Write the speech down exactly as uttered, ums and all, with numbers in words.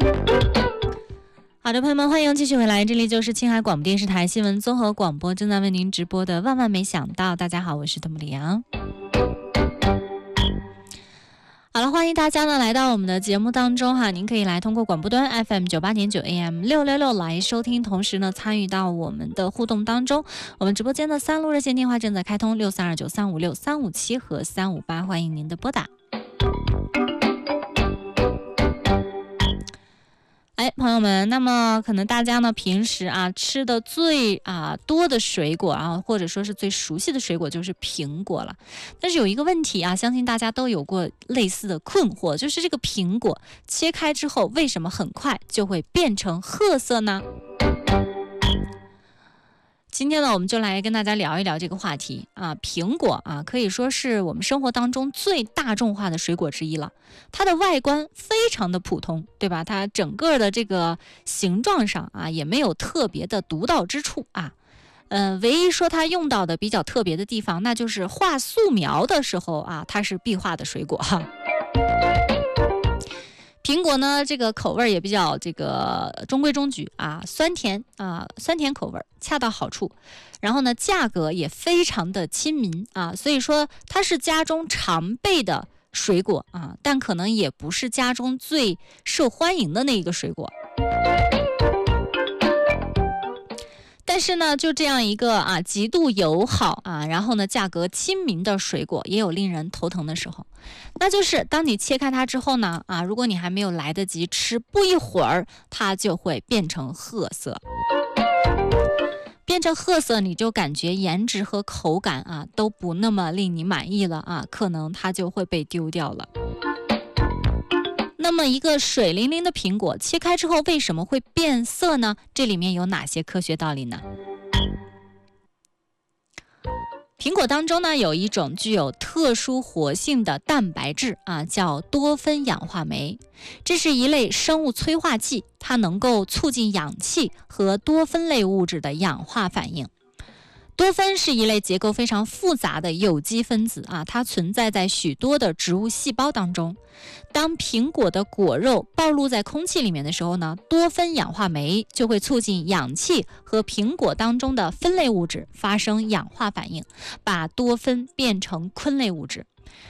好的，朋友们，欢迎继续回来，这里就是青海广播电视台新闻综合广播，正在为您直播的万万没想到。大家好，我是邓木里阳。好了，欢迎大家呢来到我们的节目当中哈，您可以来通过广播端 F M 九八点九 A M 六六六来收听，同时呢参与到我们的互动当中。我们直播间的三路热线电话正在开通，六三二九三五六三五七和三五八，欢迎您的拨打。哎，朋友们，那么可能大家呢平时啊吃的最啊多的水果啊，或者说是最熟悉的水果就是苹果了。但是有一个问题啊，相信大家都有过类似的困惑，就是这个苹果切开之后，为什么很快就会变成褐色呢？今天呢，我们就来跟大家聊一聊这个话题啊。苹果啊，可以说是我们生活当中最大众化的水果之一了。它的外观非常的普通，对吧？它整个的这个形状上啊，也没有特别的独到之处啊。呃，唯一说它用到的比较特别的地方，那就是画素描的时候啊，它是必画的水果哈。苹果呢，这个口味也比较这个中规中矩啊，酸甜啊，酸甜口味恰到好处。然后呢，价格也非常的亲民啊，所以说它是家中常备的水果啊，但可能也不是家中最受欢迎的那一个水果。但是呢，就这样一个啊极度友好啊，然后呢价格亲民的水果，也有令人头疼的时候，那就是当你切开它之后呢，啊，如果你还没有来得及吃，不一会儿它就会变成褐色。变成褐色，你就感觉颜值和口感啊都不那么令你满意了啊，可能它就会被丢掉了。那么一个水灵灵的苹果切开之后为什么会变色呢？这里面有哪些科学道理呢？苹果当中呢有一种具有特殊活性的蛋白质啊，叫多酚氧化酶。这是一类生物催化剂，它能够促进氧气和多酚类物质的氧化反应。多酚是一类结构非常复杂的有机分子啊，它存在在许多的植物细胞当中。当苹果的果肉暴露在空气里面的时候呢，多酚氧化酶就会促进氧气和苹果当中的酚类物质发生氧化反应，把多酚变成醌类物质。